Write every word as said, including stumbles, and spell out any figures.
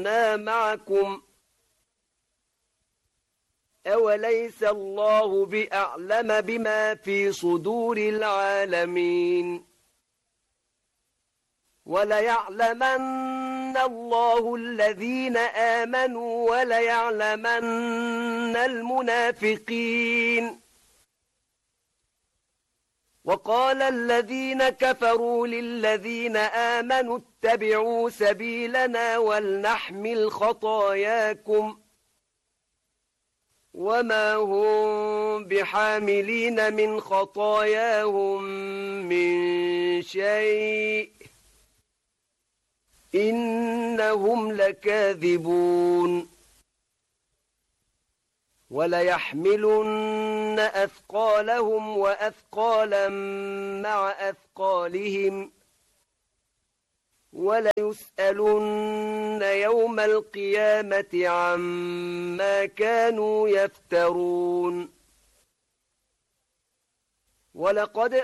معكم أوليس الله بأعلم بما في صدور العالمين وليعلمن الله الذين آمنوا وليعلمن المنافقين وقال الذين كفروا للذين آمنوا اتبعوا سبيلنا ولنحمل خطاياكم وما هم بحاملين من خطاياهم من شيء إنهم لكاذبون وليحملن أثقالهم وأثقالا مع أثقالهم وليسألن يوم القيامة عما كانوا يفترون ولقد